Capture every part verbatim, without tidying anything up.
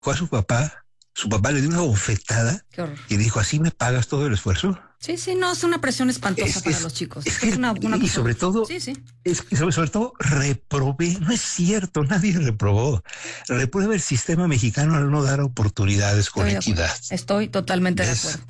fue a su papá, su papá le dio una bofetada y dijo, ¿así me pagas todo el esfuerzo? Sí, sí, no, es una presión espantosa es, para es, los chicos. Es, es una, una y cosa... sobre todo, sí, sí. Es, y sobre, sobre todo, reprobé. No es cierto, nadie reprobó. Reprueba el sistema mexicano al no dar oportunidades con Estoy equidad. Estoy totalmente ¿Ves? de acuerdo.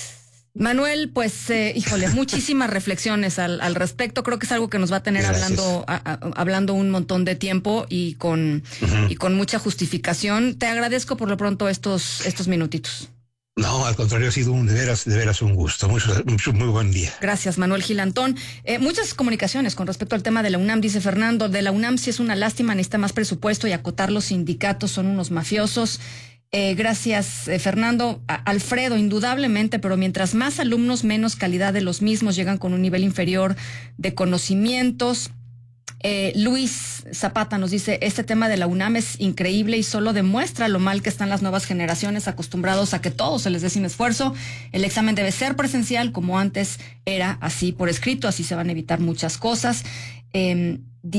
Manuel, pues, eh, híjole, muchísimas reflexiones al, al respecto. Creo que es algo que nos va a tener Gracias. hablando a, a, hablando un montón de tiempo y con, uh-huh. y con mucha justificación. Te agradezco por lo pronto estos, estos minutitos. No, al contrario, ha sido un de veras, de veras un gusto. Muy, muy, muy buen día. Gracias, Manuel Gilantón. Eh, muchas comunicaciones con respecto al tema de la UNAM, dice Fernando. De la UNAM sí es una lástima, necesita más presupuesto y acotar los sindicatos, son unos mafiosos. Eh, gracias, eh, Fernando. A Alfredo, indudablemente, pero mientras más alumnos, menos calidad de los mismos, llegan con un nivel inferior de conocimientos. Eh, Luis Zapata nos dice, este tema de la UNAM es increíble y solo demuestra lo mal que están las nuevas generaciones acostumbrados a que todo se les dé sin esfuerzo. El examen debe ser presencial como antes era, así por escrito, así se van a evitar muchas cosas. Eh,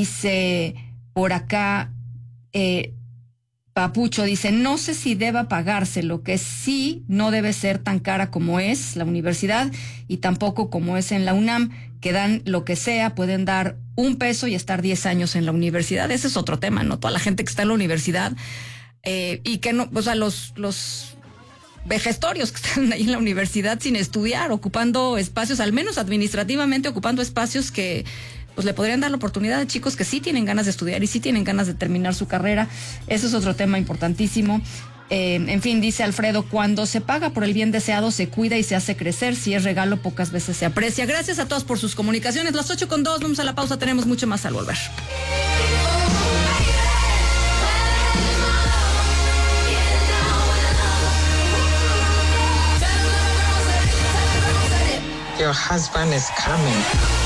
dice por acá, eh, Papucho dice, no sé si deba pagarse, lo que sí no debe ser tan cara como es la universidad y tampoco como es en la UNAM, que dan lo que sea, pueden dar un peso y estar diez años en la universidad. Ese es otro tema, ¿no? Toda la gente que está en la universidad eh, y que no, o sea, los, los vejestorios que están ahí en la universidad sin estudiar, ocupando espacios, al menos administrativamente, ocupando espacios que pues le podrían dar la oportunidad a chicos que sí tienen ganas de estudiar y sí tienen ganas de terminar su carrera. Eso es otro tema importantísimo. Eh, en fin, dice Alfredo, cuando se paga por el bien deseado, se cuida y se hace crecer. Si es regalo, pocas veces se aprecia. Gracias a todos por sus comunicaciones. Las ocho con dos, vamos a la pausa, tenemos mucho más al volver. Your husband is coming.